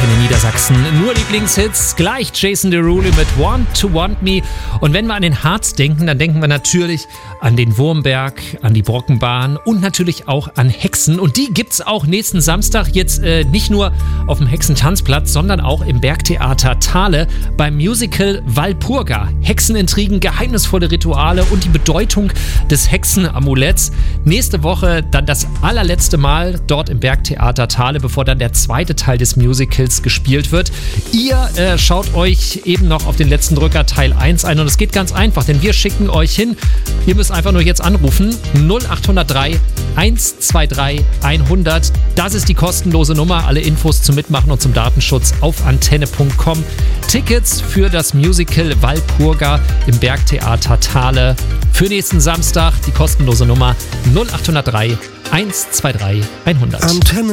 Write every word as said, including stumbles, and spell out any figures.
in Niedersachsen. Nur Lieblingshits, gleich Jason Derulo mit Want to Want Me. Und wenn wir an den Harz denken, dann denken wir natürlich an den Wurmberg, an die Brockenbahn und natürlich auch an Hexen. Und die gibt's auch nächsten Samstag jetzt äh, nicht nur auf dem Hexentanzplatz, sondern auch im Bergtheater Thale beim Musical Walpurga. Hexenintrigen, geheimnisvolle Rituale und die Bedeutung des Hexenamuletts. Nächste Woche dann das allerletzte Mal dort im Bergtheater Thale, bevor dann der zweite Teil des Musicals gespielt wird. Ihr äh, schaut euch eben noch auf den letzten Drücker Teil eins ein und es geht ganz einfach, denn wir schicken euch hin. Ihr müsst einfach nur jetzt anrufen. null acht null drei eins zwei drei hundert. Das ist die kostenlose Nummer. Alle Infos zum Mitmachen und zum Datenschutz auf antenne punkt com. Tickets für das Musical Walpurga im Bergtheater Thale für nächsten Samstag. Die kostenlose Nummer null acht null drei eins zwei drei hundert. Antenne.